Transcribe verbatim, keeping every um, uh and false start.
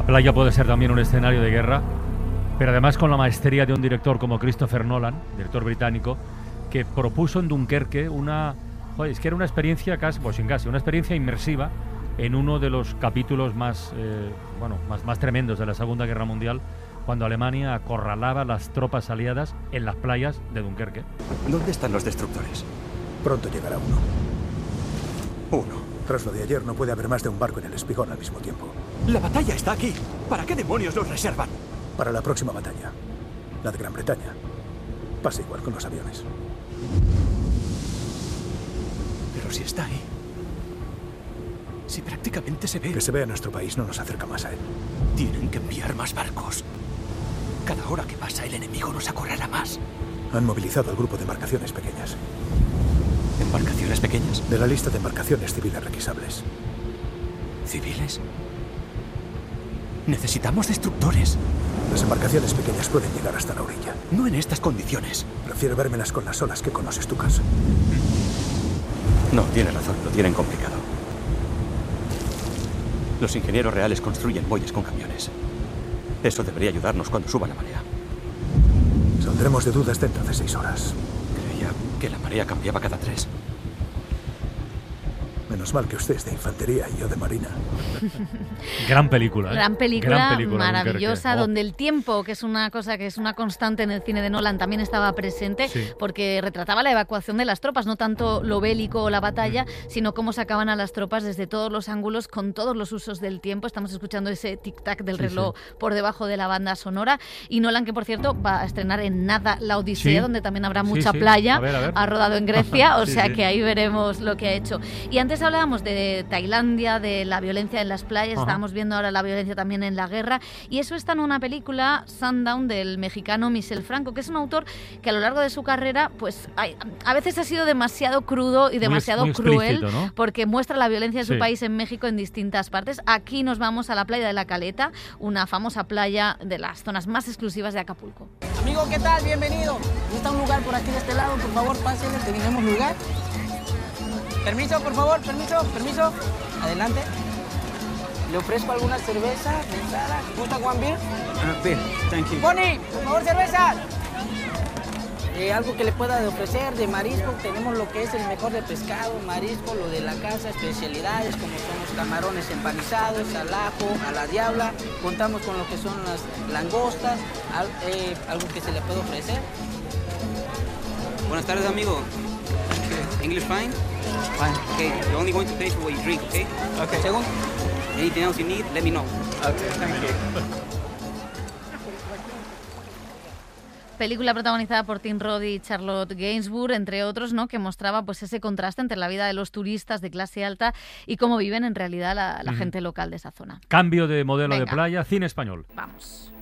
La playa puede ser también un escenario de guerra, pero además con la maestría de un director como Christopher Nolan, director británico, que propuso en Dunkerque una, joder, es que era una experiencia casi, pues sin casi, una experiencia inmersiva en uno de los capítulos más, eh, bueno, más, más tremendos de la Segunda Guerra Mundial, cuando Alemania acorralaba las tropas aliadas en las playas de Dunkerque. ¿Dónde están los destructores? Pronto llegará uno. Uno. Tras lo de ayer, no puede haber más de un barco en el espigón al mismo tiempo. La batalla está aquí. ¿Para qué demonios los reservan? Para la próxima batalla, la de Gran Bretaña. Pasa igual con los aviones. Pero si está ahí. Si prácticamente se ve. Que se vea nuestro país no nos acerca más a él. Tienen que enviar más barcos. Cada hora que pasa, el enemigo nos acorrala más. Han movilizado al grupo de embarcaciones pequeñas. ¿Embarcaciones pequeñas? De la lista de embarcaciones civiles requisables. ¿Civiles? Necesitamos destructores. Las embarcaciones pequeñas pueden llegar hasta la orilla. No en estas condiciones. Prefiero vérmelas con las olas que con los estucas. No, tiene razón, lo tienen complicado. Los ingenieros reales construyen muelles con camiones. Eso debería ayudarnos cuando suba la marea. Saldremos de dudas dentro de seis horas. Creía que la marea cambiaba cada tres. Menos mal que usted es de infantería y yo de marina. Gran película, ¿eh? Gran película, Gran película maravillosa, oh. donde el tiempo, que es una cosa que es una constante en el cine de Nolan, también estaba presente, sí. porque retrataba la evacuación de las tropas, no tanto lo bélico o la batalla, mm. sino cómo sacaban a las tropas desde todos los ángulos, con todos los usos del tiempo. Estamos escuchando ese tic-tac del sí, reloj sí. por debajo de la banda sonora. Y Nolan, que por cierto va a estrenar en nada La Odisea, sí. donde también habrá mucha sí, sí. playa, a ver, a ver. ha rodado en Grecia, o sí, sea sí. que ahí veremos lo que ha hecho. Y antes hablábamos de Tailandia, de la violencia en las playas, Ajá. estábamos viendo ahora la violencia también en la guerra, y eso está en una película, Sundown, del mexicano Michel Franco, que es un autor que a lo largo de su carrera, pues hay, a veces ha sido demasiado crudo y demasiado muy, muy cruel, ¿no? porque muestra la violencia de su sí. país en México en distintas partes. Aquí nos vamos a la playa de La Caleta, una famosa playa de las zonas más exclusivas de Acapulco. Amigo, ¿qué tal? Bienvenido. ¿Está un lugar por aquí de este lado? Por favor, pásenle, tenemos lugar. Permiso, por favor, permiso, permiso. Adelante. Le ofrezco alguna cerveza, pensada. ¿Gusta one beer? Uh, beer, thank you. Bonnie, por favor, cerveza. Eh, algo que le pueda ofrecer de marisco. Tenemos lo que es el mejor de pescado, marisco, lo de la casa, especialidades como son los camarones empanizados, al ajo, a la diabla. Contamos con lo que son las langostas, al, eh, algo que se le puede ofrecer. Buenas tardes, amigo. English fine? Fine. Okay, you're only going to pay for what you drink, okay? Okay. Segundo. Anything else you need, let me know. Okay, thank you. Película protagonizada por Tim Roth y Charlotte Gainsbourg, entre otros, ¿no? Que mostraba pues ese contraste entre la vida de los turistas de clase alta y cómo viven en realidad la, la uh-huh. gente local de esa zona. Cambio de modelo Venga. de playa, cine español. Vamos.